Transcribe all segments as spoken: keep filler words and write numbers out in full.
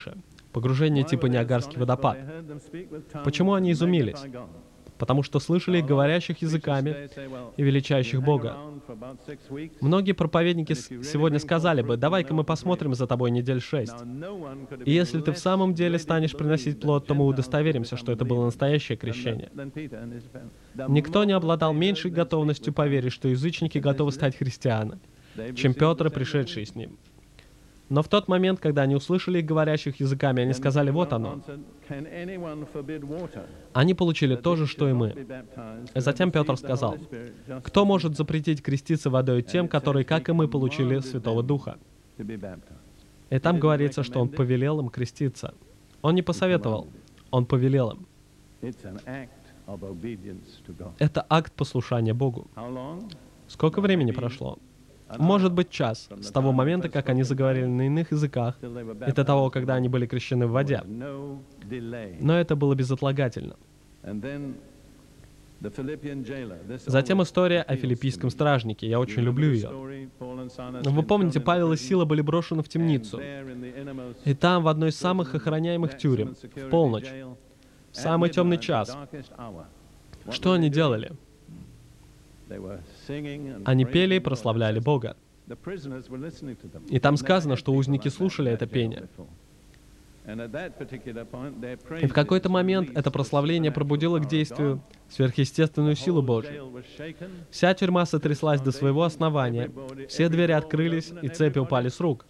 Погружение типа Ниагарский водопад. Почему они изумились? Потому что слышали их говорящих языками и величающих Бога. Многие проповедники сегодня сказали бы: давай-ка мы посмотрим за тобой недель шесть. И если ты в самом деле станешь приносить плод, то мы удостоверимся, что это было настоящее крещение. Никто не обладал меньшей готовностью поверить, что язычники готовы стать христианами, чем Петр и пришедшие с ним. Но в тот момент, когда они услышали их говорящих языками, они сказали: вот оно. Они получили то же, что и мы. И затем Петр сказал: кто может запретить креститься водой тем, которые, как и мы, получили Святого Духа? И там говорится, что он повелел им креститься. Он не посоветовал, он повелел им. Это акт послушания Богу. Сколько времени прошло? Может быть, час, с того момента, как они заговорили на иных языках, и до того, когда они были крещены в воде. Но это было безотлагательно. Затем история о филиппийском стражнике. Я очень люблю ее. Вы помните, Павел и Сила были брошены в темницу. И там, в одной из самых охраняемых тюрем, в полночь, в самый темный час, что они делали? Они пели и прославляли Бога. И там сказано, что узники слушали это пение. И в какой-то момент это прославление пробудило к действию сверхъестественную силу Божью. Вся тюрьма сотряслась до своего основания, все двери открылись, и цепи упали с рук.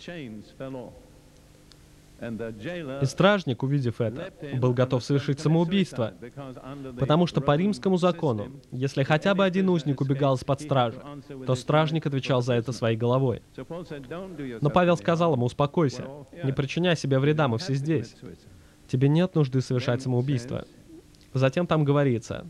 И стражник, увидев это, был готов совершить самоубийство, потому что по римскому закону, если хотя бы один узник убегал из-под стражи, то стражник отвечал за это своей головой. Но Павел сказал ему: успокойся, не причиняй себе вреда, мы все здесь. Тебе нет нужды совершать самоубийство. Затем там говорится: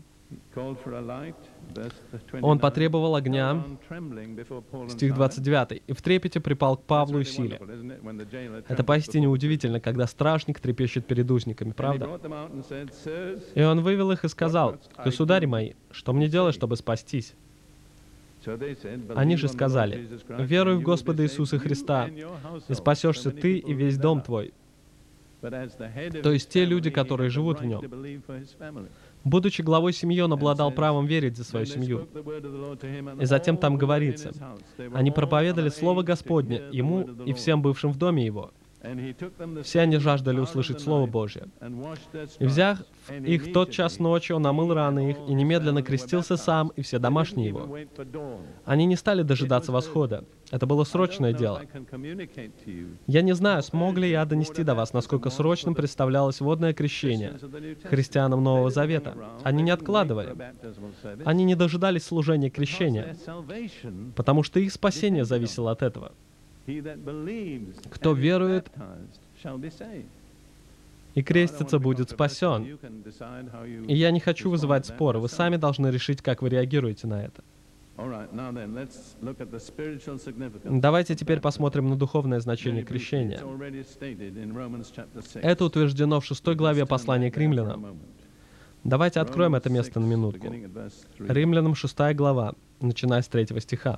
он потребовал огня, стих двадцать девятый, и в трепете припал к Павлу и Силе. Это поистине удивительно, когда стражник трепещет перед узниками, правда? И он вывел их и сказал: «Государи мои, что мне делать, чтобы спастись?» Они же сказали: «Веруй в Господа Иисуса Христа, и спасешься ты и весь дом твой». То есть те люди, которые живут в нем. Будучи главой семьи, он обладал правом верить за свою семью. И затем там говорится: они проповедовали Слово Господне ему и всем бывшим в доме его. Все они жаждали услышать Слово Божье. И, взяв их в тот час ночи, он омыл раны их и немедленно крестился сам и все домашние его. Они не стали дожидаться восхода. Это было срочное дело. Я не знаю, смог ли я донести до вас, насколько срочным представлялось водное крещение христианам Нового Завета. Они не откладывали. Они не дожидались служения крещения, потому что их спасение зависело от этого. Кто верует и крестится, будет спасен. И я не хочу вызывать споры. Вы сами должны решить, как вы реагируете на это. Давайте теперь посмотрим на духовное значение крещения. Это утверждено в шестой главе послания к римлянам. Давайте откроем это место на минутку. Римлянам шестая глава, начиная с третьего стиха.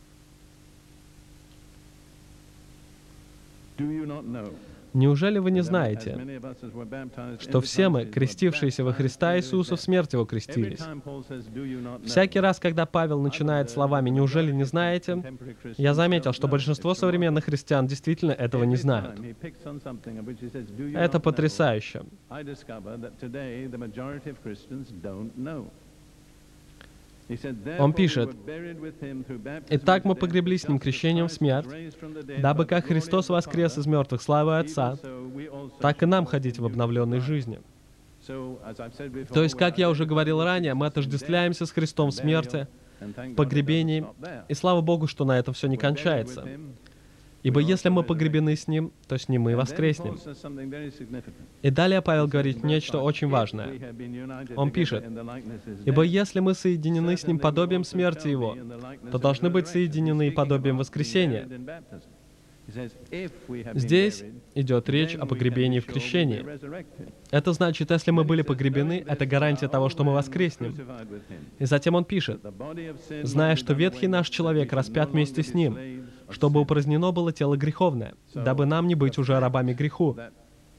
Неужели вы не знаете, что все мы, крестившиеся во Христа Иисуса, в смерть Его крестились? Всякий раз, когда Павел начинает словами «неужели не знаете?», я заметил, что большинство современных христиан действительно этого не знают. Это потрясающе. Он пишет: «Итак, мы погребли с Ним крещением в смерть, дабы как Христос воскрес из мертвых славой Отца, так и нам ходить в обновленной жизни». То есть, как я уже говорил ранее, мы отождествляемся с Христом в смерти, в погребении, и слава Богу, что на этом все не кончается. Ибо если мы погребены с Ним, то с Ним мы и воскреснем. И далее Павел говорит нечто очень важное. Он пишет: «Ибо если мы соединены с Ним подобием смерти Его, то должны быть соединены и подобием воскресения». Здесь идет речь о погребении в крещении. Это значит, если мы были погребены, это гарантия того, что мы воскреснем. И затем он пишет: «Зная, что ветхий наш человек распят вместе с Ним, чтобы упразднено было тело греховное, дабы нам не быть уже рабами греху,